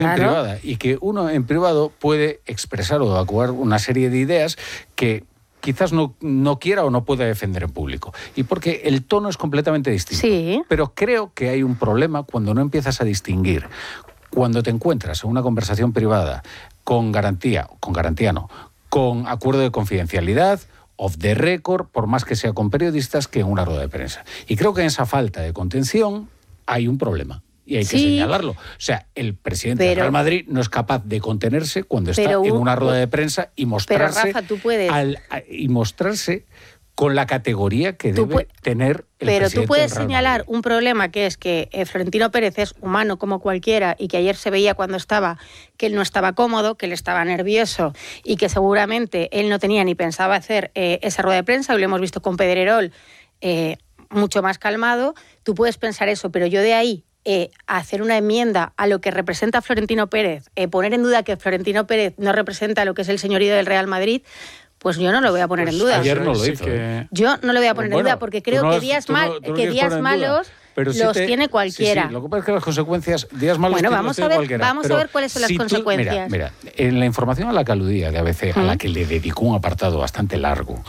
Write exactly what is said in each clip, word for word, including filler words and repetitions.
Claro. Privada, y que uno en privado puede expresar o evacuar una serie de ideas que quizás no, no quiera o no pueda defender en público. Y porque el tono es completamente distinto. Sí. Pero creo que hay un problema cuando no empiezas a distinguir. Cuando te encuentras en una conversación privada con garantía, con garantía no, con acuerdo de confidencialidad, off the record, por más que sea con periodistas, que en una rueda de prensa. Y creo que en esa falta de contención hay un problema. Y hay que sí. señalarlo. O sea, el presidente del Real Madrid no es capaz de contenerse cuando está un, en una rueda de prensa y mostrarse, pero Rafa, tú puedes. Al, y mostrarse con la categoría que tú debe tener el pero presidente tú puedes del Real señalar Madrid. Un problema que es que eh, Florentino Pérez es humano como cualquiera y que ayer se veía cuando estaba que él no estaba cómodo, que él estaba nervioso y que seguramente él no tenía ni pensaba hacer eh, esa rueda de prensa, y lo hemos visto con Pedrerol eh, mucho más calmado. Tú puedes pensar eso, pero yo de ahí Eh, hacer una enmienda a lo que representa Florentino Pérez, eh, poner en duda que Florentino Pérez no representa lo que es el señorío del Real Madrid, pues yo no lo voy a poner pues en duda. Ayer no lo hizo. Que... Yo no lo voy a poner bueno, en duda porque creo no que has, días, mal, no, que días malos pero los si te, tiene cualquiera. Sí, sí, lo que pasa es que las consecuencias, días malos bueno, tiene, vamos tiene a ver, cualquiera. Vamos pero a ver cuáles son las si tú, consecuencias. Mira, mira, en la información a la que aludía de A B C, ¿Mm? a la que le dedicó un apartado bastante largo,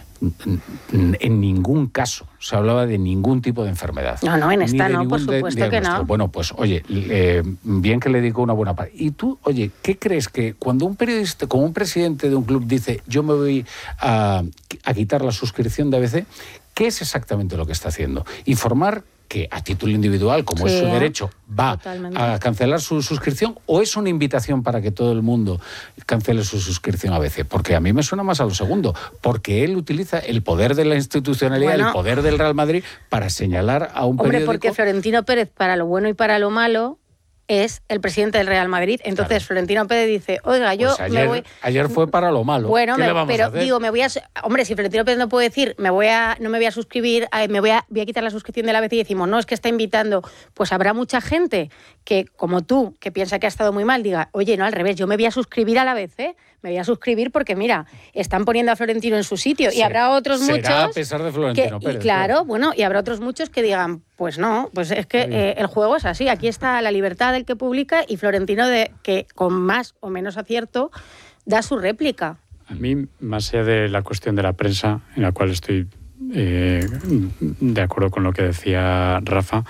en ningún caso se hablaba de ningún tipo de enfermedad. No, no, en esta no, por supuesto que no. Bueno, pues oye, eh, bien que le dedicó una buena parte. Y tú, oye, ¿qué crees que cuando un periodista, como un presidente de un club dice yo me voy a, a quitar la suscripción de A B C, qué es exactamente lo que está haciendo? Informar que a título individual, como sí, es su derecho, va totalmente. A cancelar su suscripción, o es una invitación para que todo el mundo cancele su suscripción a A B C? Porque a mí me suena más a lo segundo, porque él utiliza el poder de la institucionalidad, bueno, el poder del Real Madrid para señalar a un hombre, periódico... porque Florentino Pérez, para lo bueno y para lo malo, es el presidente del Real Madrid. Entonces, claro. Florentino Pérez dice, oiga, yo pues ayer, me voy... Ayer fue para lo malo. Bueno, ¿Qué me, le vamos pero a hacer? digo, me voy a... Hombre, si Florentino Pérez no puede decir, me voy a, no me voy a suscribir, me voy a, voy a quitar la suscripción de la A B C y decimos, no, es que está invitando, pues habrá mucha gente que, como tú, que piensa que ha estado muy mal, diga, oye, no, al revés, yo me voy a suscribir a la A B C, me voy a suscribir porque, mira, están poniendo a Florentino en su sitio. Sí. Y habrá otros Será muchos... a pesar de Florentino que, Pérez. Y claro, claro, bueno, y habrá otros muchos que digan, pues no, pues es que eh, el juego es así, aquí está la libertad del que publica y Florentino de que con más o menos acierto da su réplica. A mí, más allá de la cuestión de la prensa, en la cual estoy eh, de acuerdo con lo que decía Rafa,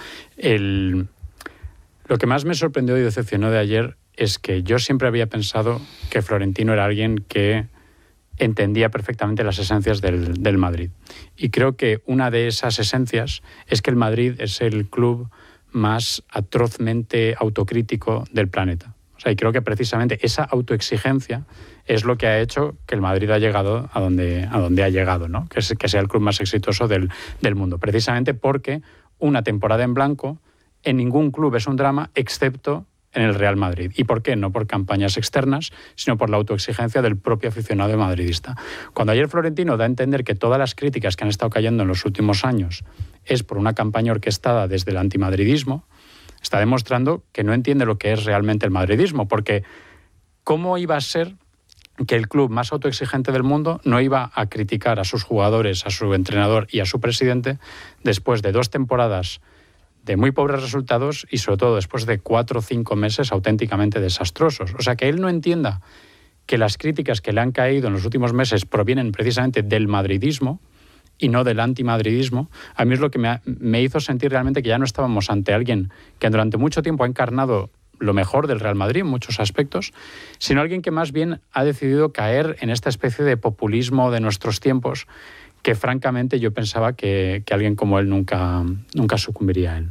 el, lo que más me sorprendió y decepcionó de ayer es que yo siempre había pensado que Florentino era alguien que entendía perfectamente las esencias del, del Madrid. Y creo que una de esas esencias es que el Madrid es el club más atrozmente autocrítico del planeta. O sea, y creo que precisamente esa autoexigencia es lo que ha hecho que el Madrid ha llegado a donde, a donde ha llegado, ¿no? Que, es, que sea el club más exitoso del, del mundo. Precisamente porque una temporada en blanco en ningún club es un drama, excepto en el Real Madrid. ¿Y por qué? No por campañas externas, sino por la autoexigencia del propio aficionado madridista. Cuando ayer Florentino da a entender que todas las críticas que han estado cayendo en los últimos años es por una campaña orquestada desde el antimadridismo, está demostrando que no entiende lo que es realmente el madridismo, porque ¿cómo iba a ser que el club más autoexigente del mundo no iba a criticar a sus jugadores, a su entrenador y a su presidente después de dos temporadas de muy pobres resultados y sobre todo después de cuatro o cinco meses auténticamente desastrosos? O sea, que él no entienda que las críticas que le han caído en los últimos meses provienen precisamente del madridismo y no del antimadridismo, a mí es lo que me, ha, me hizo sentir realmente que ya no estábamos ante alguien que durante mucho tiempo ha encarnado lo mejor del Real Madrid en muchos aspectos, sino alguien que más bien ha decidido caer en esta especie de populismo de nuestros tiempos que francamente yo pensaba que, que alguien como él nunca, nunca sucumbiría a él.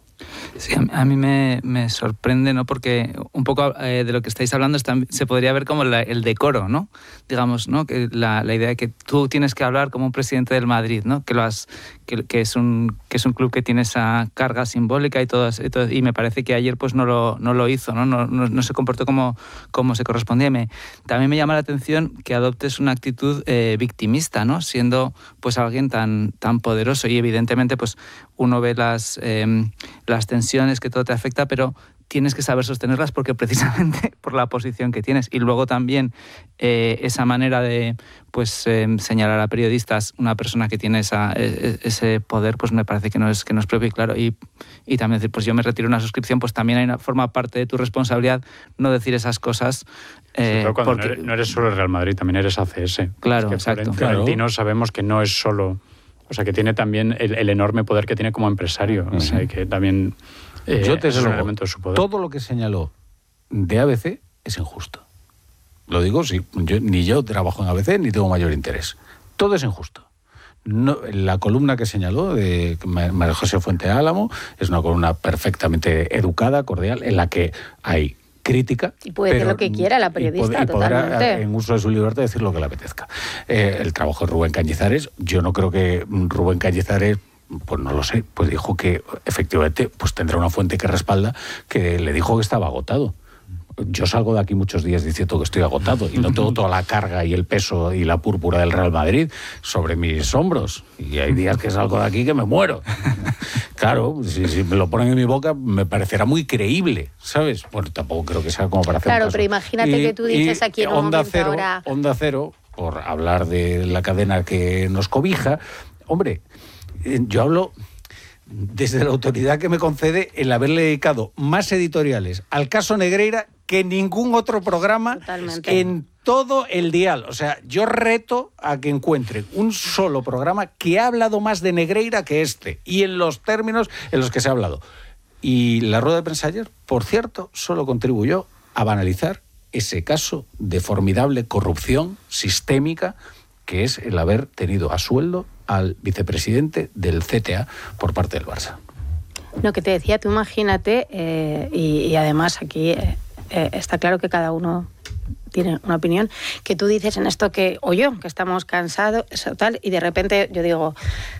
Sí, a mí me, me sorprende, ¿no? Porque un poco eh, de lo que estáis hablando está, se podría ver como la, el decoro, ¿no? Digamos, ¿no? Que la, la idea de que tú tienes que hablar como un presidente del Madrid, ¿no? Que lo has, que, que es un que es un club que tiene esa carga simbólica y todo, y, todo, y me parece que ayer pues no lo no lo hizo, ¿no? No, no, no se comportó como como se correspondía. Me, también me llama la atención que adoptes una actitud eh, victimista, ¿no? Siendo pues alguien tan tan poderoso y evidentemente pues uno ve las eh, las tensiones, que todo te afecta, pero tienes que saber sostenerlas porque precisamente por la posición que tienes. Y luego también eh, esa manera de pues eh, señalar a periodistas, una persona que tiene esa, ese poder, pues me parece que no es que no es propio y claro. Y, y también decir, pues yo me retiro una suscripción, pues también hay una, forma parte de tu responsabilidad no decir esas cosas. Eh, sí, cuando porque, no, eres, no eres solo el Real Madrid, también eres A C S. Claro, es que exacto. Florentino Claro. sabemos que no es solo... O sea, que tiene también el, el enorme poder que tiene como empresario. Uh-huh. O sea, que también... Eh, yo te es un digo, elemento de su poder. Todo lo que señaló de A B C es injusto. Lo digo, sí, yo, ni yo trabajo en A B C ni tengo mayor interés. Todo es injusto. No, la columna que señaló de María José Fuente Álamo es una columna perfectamente educada, cordial, en la que hay crítica. Y puede decir lo que quiera la periodista, y podrá, totalmente. En uso de su libertad, decir lo que le apetezca. Eh, el trabajo de Rubén Cañizares, yo no creo que Rubén Cañizares... Pues no lo sé, pues dijo que efectivamente pues tendrá una fuente que respalda que le dijo que estaba agotado. Yo salgo de aquí muchos días diciendo que estoy agotado y no tengo toda la carga y el peso y la púrpura del Real Madrid sobre mis hombros. Y hay días que salgo de aquí que me muero. Claro, si, si me lo ponen en mi boca me parecerá muy creíble, ¿sabes? Bueno, tampoco creo que sea como para hacer Claro, un caso. pero imagínate y, que tú dices aquí en un Onda momento Cero, ahora... Onda Cero, por hablar de la cadena que nos cobija, hombre... Yo hablo desde la autoridad que me concede el haberle dedicado más editoriales al caso Negreira que ningún otro programa Totalmente. En todo el dial. O sea, yo reto a que encuentren un solo programa que ha hablado más de Negreira que este y en los términos en los que se ha hablado. Y la rueda de prensa ayer, por cierto, solo contribuyó a banalizar ese caso de formidable corrupción sistémica que es el haber tenido a sueldo al vicepresidente del C T A por parte del Barça. No, que te decía, tú imagínate, eh, y, y además aquí eh, eh, está claro que cada uno tiene una opinión, que tú dices en esto que, o yo, que estamos cansados, eso tal, y de repente yo digo,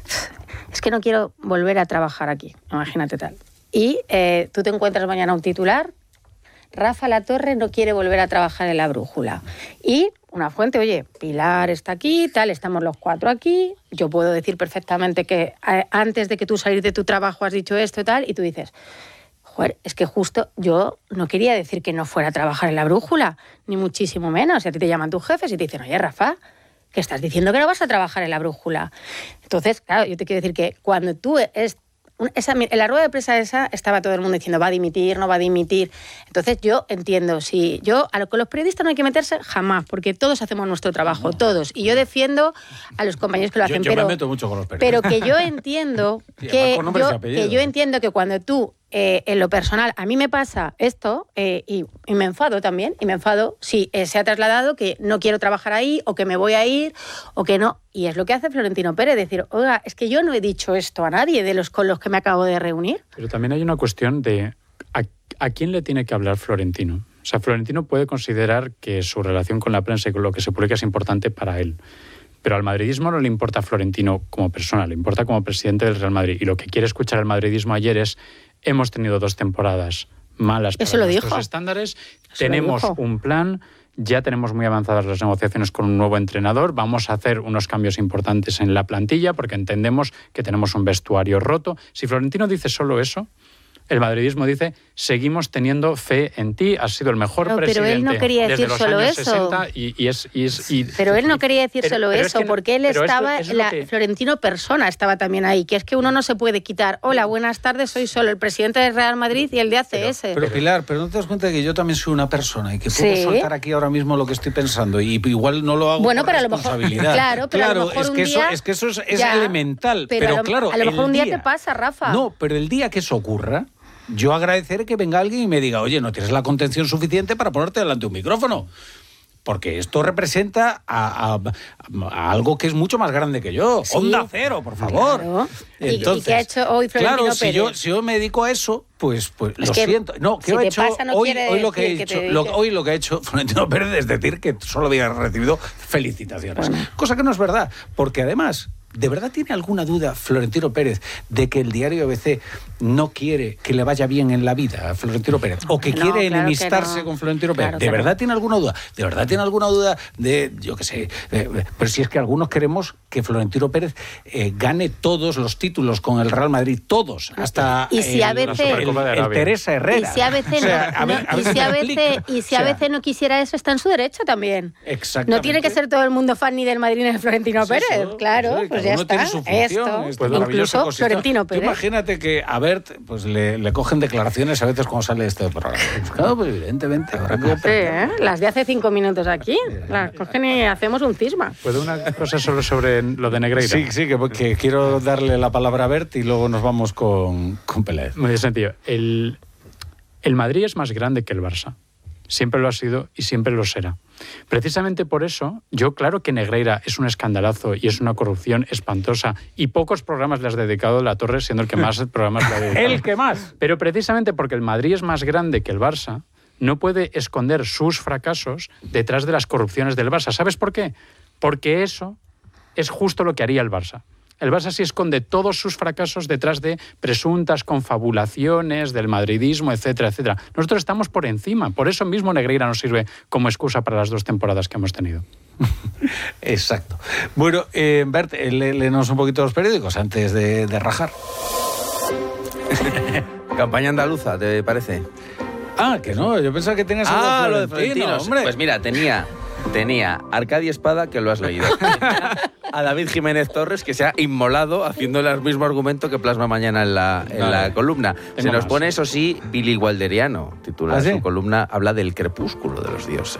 es que no quiero volver a trabajar aquí, imagínate tal. Y eh, tú te encuentras mañana un titular, Rafa Latorre no quiere volver a trabajar en La Brújula. Y una fuente, oye, Pilar está aquí, tal, estamos los cuatro aquí, yo puedo decir perfectamente que eh, antes de que tú salir de tu trabajo has dicho esto y tal, y tú dices, joder, es que justo yo no quería decir que no fuera a trabajar en La Brújula, ni muchísimo menos. Y a ti te llaman tus jefes y te dicen, oye, Rafa, que estás diciendo que no vas a trabajar en La Brújula. Entonces, claro, yo te quiero decir que cuando tú es Esa, en la rueda de prensa esa estaba todo el mundo diciendo va a dimitir, no va a dimitir. Entonces yo entiendo, si yo a lo, con los periodistas no hay que meterse jamás, porque todos hacemos nuestro trabajo, no, todos. Y yo defiendo a los compañeros que lo hacen. Yo, yo pero, me meto mucho con los periodistas. Pero que yo entiendo que, yo, que yo entiendo que cuando tú Eh, en lo personal, a mí me pasa esto eh, y, y me enfado también, y me enfado si eh, se ha trasladado que no quiero trabajar ahí o que me voy a ir o que no. Y es lo que hace Florentino Pérez, decir, oiga, es que yo no he dicho esto a nadie de los con los que me acabo de reunir. Pero también hay una cuestión de a, a quién le tiene que hablar Florentino. O sea, Florentino puede considerar que su relación con la prensa y con lo que se publica es importante para él. Pero al madridismo no le importa a Florentino como persona, le importa como presidente del Real Madrid. Y lo que quiere escuchar el madridismo ayer es: hemos tenido dos temporadas malas para nuestros estándares, tenemos un plan, ya tenemos muy avanzadas las negociaciones con un nuevo entrenador, vamos a hacer unos cambios importantes en la plantilla porque entendemos que tenemos un vestuario roto. Si Florentino dice solo eso, el madridismo dice, seguimos teniendo fe en ti, has sido el mejor no, presidente pero él no quería decir desde los solo años eso. sesenta y, y es... Y es y, pero él no quería decir pero, solo pero eso, es que, porque él estaba, eso, eso la, que... Florentino persona estaba también ahí, que es que uno no se puede quitar, hola, buenas tardes, soy solo el presidente del Real Madrid y el de A C S. Pero, pero Pilar, pero no te das cuenta de que yo también soy una persona y que puedo ¿Sí? soltar aquí ahora mismo lo que estoy pensando y igual no lo hago bueno, por pero responsabilidad. A lo mejor, claro, pero claro, a lo mejor es un que día, eso, es que eso es, es ya, elemental, pero, pero a lo, claro, a lo mejor un día día, te pasa, Rafa. No, pero el día que eso ocurra, yo agradeceré que venga alguien y me diga, oye, no tienes la contención suficiente para ponerte delante de un micrófono. Porque esto representa a, a, a algo que es mucho más grande que yo. Sí. Onda Cero, por favor. Claro. Entonces, ¿Y, y qué ha hecho hoy Florentino claro, Pérez? Si yo, si yo me dedico a eso, pues, pues es lo que siento. No, ¿qué si he te hecho pasa, no hoy, hoy lo que he que hecho, lo, hoy lo que ha hecho Florentino Pérez es decir que solo había recibido felicitaciones. Bueno. Cosa que no es verdad, porque además ¿De verdad tiene alguna duda Florentino Pérez de que el diario A B C no quiere que le vaya bien en la vida a Florentino Pérez? ¿O que no, quiere claro enemistarse que no. con Florentino Pérez? Claro ¿De que verdad no. tiene alguna duda? ¿De verdad tiene alguna duda de, yo qué sé, eh, pero si es que algunos queremos que Florentino Pérez eh, gane todos los títulos con el Real Madrid, todos, hasta Y si el, A B C el, el, el Teresa Herrera. Y si A B C O sea, no, a ver, no, a ver y si si me A B C, explica. y si O sea, A B C no quisiera eso, está en su derecho también. Exactamente. No tiene que ser todo el mundo fan ni del Madrid ni de Florentino Pues Pérez, eso, claro, eso, pues cada ya uno está. tiene su función, Esto, esta maravillosa incluso cosita. Florentino Tú Pérez. imagínate que a Bert pues, le, le cogen declaraciones a veces cuando sale este programa. Pues claro, pues evidentemente habrá que... Sí, ¿eh? Las de hace cinco minutos aquí, las cogen y hacemos un cisma. ¿Puedo una cosa solo sobre lo de Negreira? Sí, sí, que, que quiero darle la palabra a Bert y luego nos vamos con, con Peláez. Muy sencillo. El, el Madrid es más grande que el Barça. Siempre lo ha sido y siempre lo será. Precisamente por eso, yo claro que Negreira es un escandalazo y es una corrupción espantosa y pocos programas le has dedicado a La Torre, siendo el que más programas le ha dedicado. El que más. Pero precisamente porque el Madrid es más grande que el Barça, no puede esconder sus fracasos detrás de las corrupciones del Barça. ¿Sabes por qué? Porque eso es justo lo que haría el Barça. El Barça sí esconde todos sus fracasos detrás de presuntas confabulaciones del madridismo, etcétera, etcétera. Nosotros estamos por encima. Por eso mismo Negreira nos sirve como excusa para las dos temporadas que hemos tenido. Exacto. Bueno, eh, Bert, eh, lé, léenos un poquito los periódicos antes de, de rajar. Campaña andaluza, ¿te parece? Ah, que no, yo pensaba que tenías algo Ah, de lo de Florentino, Florentino. hombre. Pues mira, tenía, tenía Arcadia Espada, que lo has leído. Tenía a David Jiménez Torres, que se ha inmolado haciendo el mismo argumento que plasma mañana en la, en Vale. la columna. Se Tengo nos más. pone, eso sí, Billy Walderiano, titula ¿Ah, sí? su columna, habla del crepúsculo de los dioses.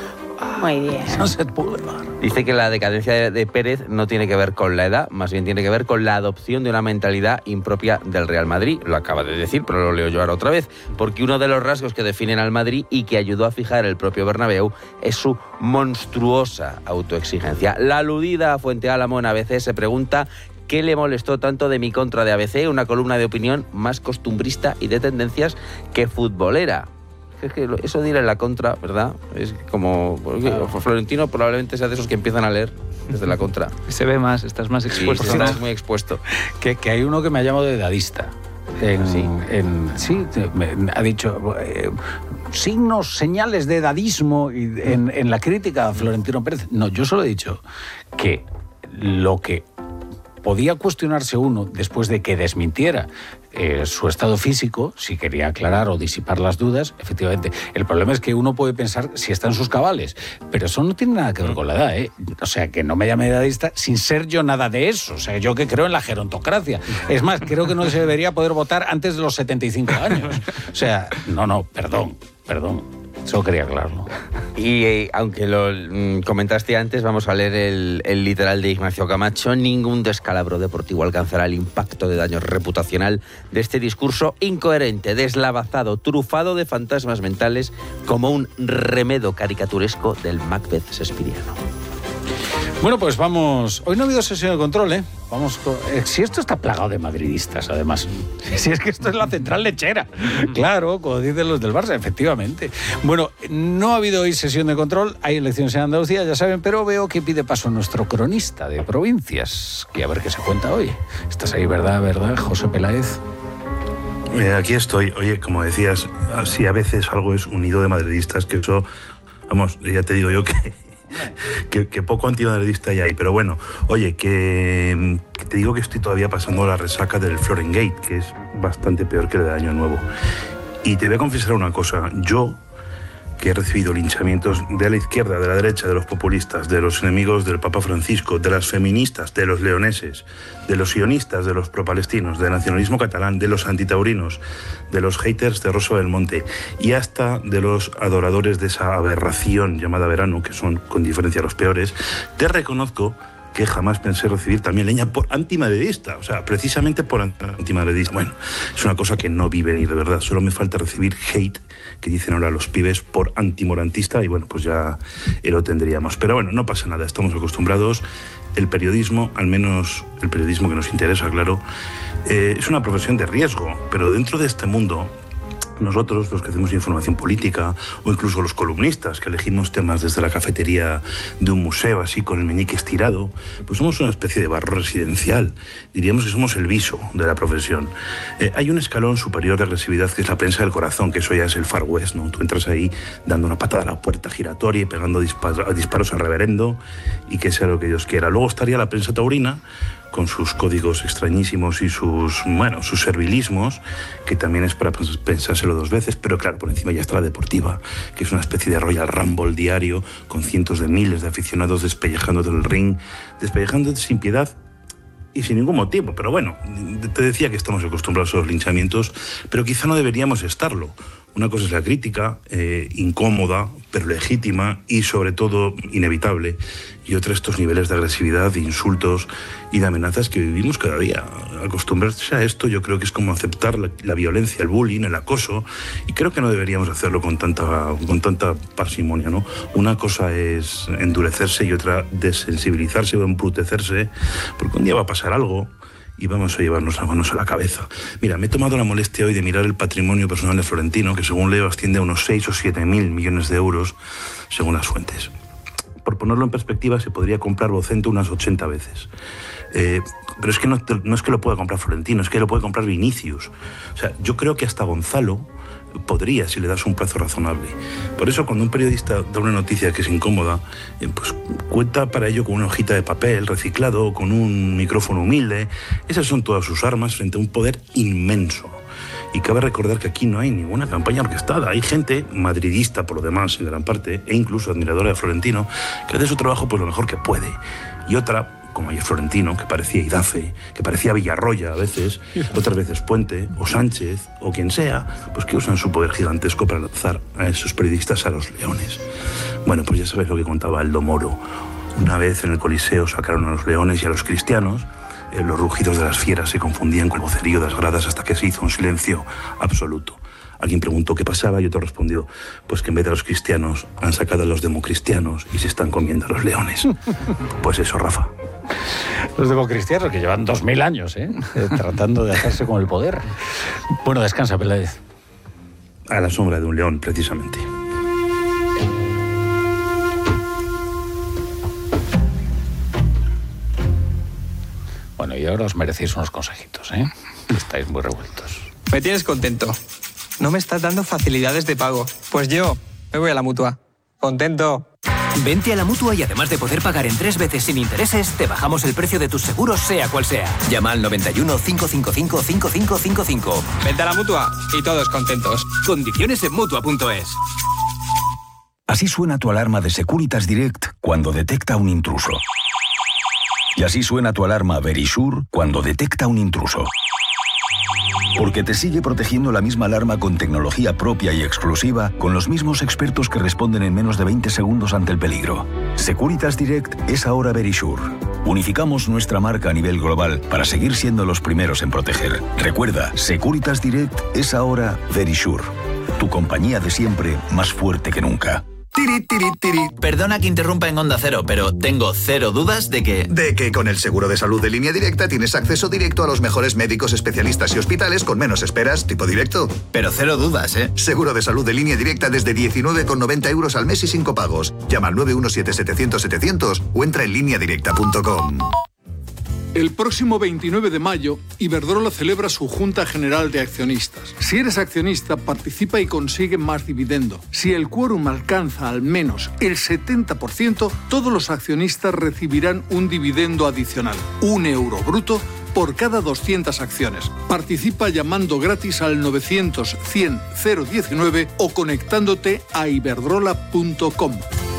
Muy bien. Sunset Boulevard. Dice que la decadencia de, de Pérez no tiene que ver con la edad, más bien tiene que ver con la adopción de una mentalidad impropia del Real Madrid. Lo acaba de decir, pero lo leo yo ahora otra vez. Porque uno de los rasgos que definen al Madrid y que ayudó a fijar el propio Bernabéu es su monstruosa autoexigencia. La aludida a Fuente Álamo en A B C se pregunta ¿qué le molestó tanto de mi contra de A B C? Una columna de opinión más costumbrista y de tendencias que futbolera. Es que eso de ir en la contra, ¿verdad? Es como... Florentino probablemente sea de esos que empiezan a leer desde la contra. Se ve más, estás más Y expuesto. estás ¿no? muy expuesto. Que, que hay uno que me ha llamado de dadista. En, Sí. en- sí, me ha dicho eh, signos, señales de dadismo y en, en la crítica a Florentino Pérez. No, yo solo he dicho que lo que podía cuestionarse uno después de que desmintiera eh, su estado físico, si quería aclarar o disipar las dudas, efectivamente. El problema es que uno puede pensar si está en sus cabales, pero eso no tiene nada que ver con la edad, ¿eh? O sea, que no me llame edadista sin ser yo nada de eso. O sea, yo que creo en la gerontocracia. Es más, creo que no se debería poder votar antes de los setenta y cinco años. O sea, no, no, perdón, perdón. Solo quería aclararlo. Y eh, aunque lo mm, comentaste antes, vamos a leer el, el literal de Ignacio Camacho. Ningún descalabro deportivo alcanzará el impacto de daño reputacional de este discurso incoherente, deslavazado, trufado de fantasmas mentales, como un remedo caricaturesco del Macbeth shakespeariano. Bueno, pues vamos. Hoy no ha habido sesión de control, ¿eh? Vamos con... eh, Si esto está plagado de madridistas, además. Si es que esto es la central lechera. Claro, como dicen los del Barça, efectivamente. Bueno, no ha habido hoy sesión de control. Hay elecciones en Andalucía, ya saben, pero veo que pide paso nuestro cronista de provincias. Que a ver qué se cuenta hoy. Estás ahí, ¿verdad? ¿Verdad, José Peláez? Eh, aquí estoy. Oye, como decías, si a veces algo es un nido de madridistas, que eso, vamos, ya te digo yo que, que, que poco antimadridista hay ahí. Pero bueno, oye, que, que te digo que estoy todavía pasando la resaca del Florengate, que es bastante peor que el de Año Nuevo. Y te voy a confesar una cosa. Yo, que he recibido linchamientos de la izquierda, de la derecha, de los populistas, de los enemigos del Papa Francisco, de las feministas, de los leoneses, de los sionistas, de los propalestinos, del nacionalismo catalán, de los antitaurinos, de los haters de Rosa del Monte y hasta de los adoradores de esa aberración llamada verano, que son con diferencia los peores, te reconozco que jamás pensé recibir también leña por antimadridista, o sea, precisamente por antimadridista. Bueno, es una cosa que no vi venir, de verdad. Solo me falta recibir hate, que dicen ahora los pibes, por antimorantista, y bueno, pues ya lo tendríamos. Pero bueno, no pasa nada, estamos acostumbrados. El periodismo, al menos el periodismo que nos interesa, claro, eh, es una profesión de riesgo, pero dentro de este mundo nosotros, los que hacemos información política, o incluso los columnistas que elegimos temas desde la cafetería de un museo, así con el meñique estirado, pues somos una especie de barro residencial. Diríamos que somos el viso de la profesión. Eh, hay un escalón superior de agresividad que es la prensa del corazón, que eso ya es el Far West, ¿no? Tú entras ahí dando una patada a la puerta giratoria y pegando disparos, disparos al reverendo, y que sea lo que Dios quiera. Luego estaría la prensa taurina, con sus códigos extrañísimos y sus, bueno, sus servilismos, que también es para pensárselo dos veces, pero claro, por encima ya está la deportiva, que es una especie de Royal Rumble diario, con cientos de miles de aficionados despellejándote del ring, despellejándote sin piedad y sin ningún motivo. Pero bueno, te decía que estamos acostumbrados a los linchamientos, pero quizá no deberíamos estarlo. Una cosa es la crítica, eh, incómoda, pero legítima y sobre todo inevitable. Y otra estos niveles de agresividad, de insultos y de amenazas que vivimos cada día. Acostumbrarse a esto yo creo que es como aceptar la, la violencia, el bullying, el acoso, y creo que no deberíamos hacerlo con tanta, con tanta parsimonia, ¿no? Una cosa es endurecerse y otra desensibilizarse o embrutecerse, porque un día va a pasar algo y vamos a llevarnos las manos a la cabeza. Mira, me he tomado la molestia hoy de mirar el patrimonio personal de Florentino, que según leo asciende a unos seis o siete mil millones de euros, según las fuentes. Por ponerlo en perspectiva, se podría comprar Vocento unas ochenta veces. Eh, pero es que no, no es que lo pueda comprar Florentino, es que lo puede comprar Vinicius. O sea, yo creo que hasta Gonzalo podría, si le das un plazo razonable. Por eso, cuando un periodista da una noticia que es incómoda, eh, pues cuenta para ello con una hojita de papel reciclado, con un micrófono humilde. Esas son todas sus armas frente a un poder inmenso. Y cabe recordar que aquí no hay ninguna campaña orquestada. Hay gente madridista, por lo demás, en gran parte, e incluso admiradora de Florentino, que hace su trabajo pues lo mejor que puede. Y otra, como ayer Florentino, que parecía Idafe, que parecía Villarroya a veces, otras veces Puente, o Sánchez, o quien sea, pues que usan su poder gigantesco para lanzar a esos periodistas a los leones. Bueno, pues ya sabes lo que contaba Aldo Moro. Una vez en el Coliseo sacaron a los leones y a los cristianos. Eh, los rugidos de las fieras se confundían con el vocerío de las gradas hasta que se hizo un silencio absoluto. Alguien preguntó qué pasaba y otro respondió, pues que en vez de a los cristianos han sacado a los democristianos y se están comiendo a los leones. Pues eso, Rafa. Los democristianos que llevan dos mil años, ¿eh? Eh, tratando de hacerse con el poder. Bueno, descansa, Peláez. A la sombra de un león, precisamente. Bueno, y ahora os merecéis unos consejitos, ¿eh? Estáis muy revueltos. Me tienes contento. No me estás dando facilidades de pago. Pues yo me voy a la Mutua. Contento. Vente a la Mutua y además de poder pagar en tres veces sin intereses, te bajamos el precio de tus seguros sea cual sea. Llama al noventa y uno, cinco cinco cinco, cinco cinco cinco cinco. Vente a la Mutua y todos contentos. Condiciones en Mutua punto es. Así suena tu alarma de Securitas Direct cuando detecta un intruso. Y así suena tu alarma Verisure cuando detecta un intruso. Porque te sigue protegiendo la misma alarma con tecnología propia y exclusiva, con los mismos expertos que responden en menos de veinte segundos ante el peligro. Securitas Direct es ahora Verisure. Unificamos nuestra marca a nivel global para seguir siendo los primeros en proteger. Recuerda, Securitas Direct es ahora Verisure. Tu compañía de siempre, más fuerte que nunca. Tiri, tiri, tiri. Perdona que interrumpa en Onda Cero, pero tengo cero dudas de que... De que con el seguro de salud de Línea Directa tienes acceso directo a los mejores médicos, especialistas y hospitales con menos esperas, tipo directo. Pero cero dudas, ¿eh? Seguro de salud de Línea Directa desde diecinueve con noventa euros al mes y sin copagos. Llama al nueve uno siete, setecientos, setecientos o entra en línea directa punto com. El próximo veintinueve de mayo, Iberdrola celebra su Junta General de Accionistas. Si eres accionista, participa y consigue más dividendo. Si el quórum alcanza al menos el setenta por ciento, todos los accionistas recibirán un dividendo adicional, un euro bruto, por cada doscientas acciones. Participa llamando gratis al novecientos, cien, cero diecinueve o conectándote a iberdrola punto com.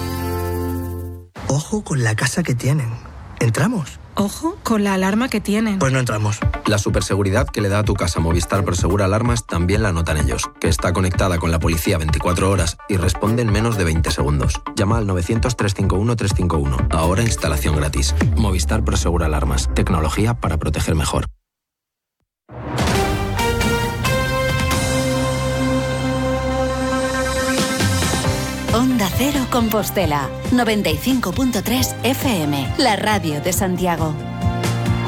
Ojo con la casa que tienen. ¿Entramos? Ojo con la alarma que tienen. Pues no entramos. La superseguridad que le da a tu casa Movistar Prosegura Alarmas también la notan ellos, que está conectada con la policía veinticuatro horas y responde en menos de veinte segundos. Llama al novecientos, trescientos cincuenta y uno, trescientos cincuenta y uno. Ahora instalación gratis. Movistar Prosegura Alarmas. Tecnología para proteger mejor. Onda Cero Compostela, noventa y cinco punto tres F M, la radio de Santiago.